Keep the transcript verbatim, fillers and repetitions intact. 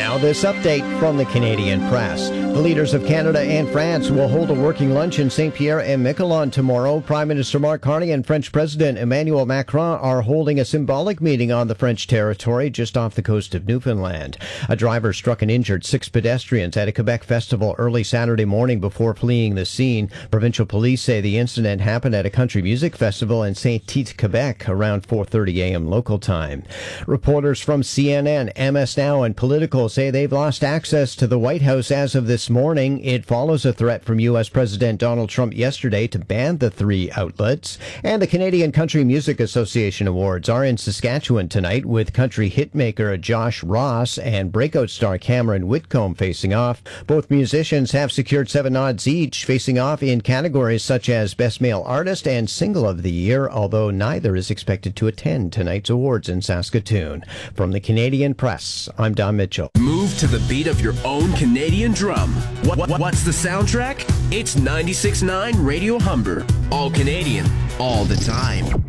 Now this update from the Canadian Press. The leaders of Canada and France will hold a working lunch in Saint Pierre and Miquelon tomorrow. Prime Minister Mark Carney and French President Emmanuel Macron are holding a symbolic meeting on the French territory just off the coast of Newfoundland. A driver struck and injured six pedestrians at a Quebec festival early Saturday morning before fleeing the scene. Provincial police say the incident happened at a country music festival in Saint-Tite, Quebec, around four thirty a.m. local time. Reporters from C N N, M S Now, and Politico say they've lost access to the White House as of this morning. It follows a threat from U S President Donald Trump yesterday to ban the three outlets. And the Canadian Country Music Association Awards are in Saskatchewan tonight, with country hitmaker Josh Ross and breakout star Cameron Whitcomb facing off. Both musicians have secured seven nods each, facing off in categories such as Best Male Artist and Single of the Year, although neither is expected to attend tonight's awards in Saskatoon. From the Canadian Press, I'm Don Mitchell. Move to the beat of your own Canadian drum. What, what, what's the soundtrack? It's ninety-six point nine Radio Humber. All Canadian, all the time.